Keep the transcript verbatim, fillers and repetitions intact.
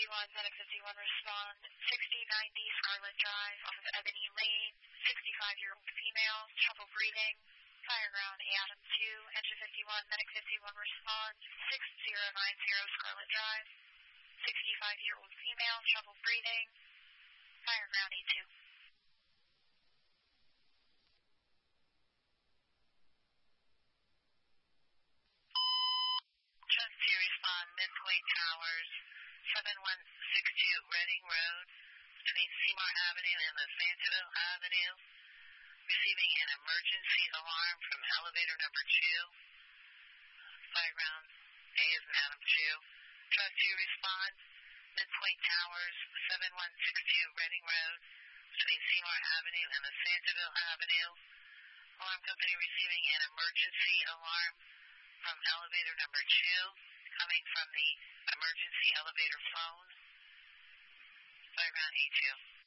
fifty-one, Medic fifty-one, respond. sixty ninety Scarlet Drive off of Ebony Lane, sixty-five-year-old female, trouble breathing. Fire ground A Adam two, engine fifty-one, Medic fifty-one, respond. six zero nine zero Scarlet Drive, sixty-five-year-old female, trouble breathing. Fire ground A two. Trust to respond, Midpoint Towers, seven one six two Reading Road, between Seymour Avenue and Losantiville Avenue, receiving an emergency alarm from elevator number two. Fire ground A is in Adam two. Trust to respond, Midpoint Towers, seven one six two Reading Road, between Seymour Avenue and Losantiville Avenue. Alarm company receiving an emergency alarm from elevator number two, coming from the emergency elevator phone. Fire ground A two.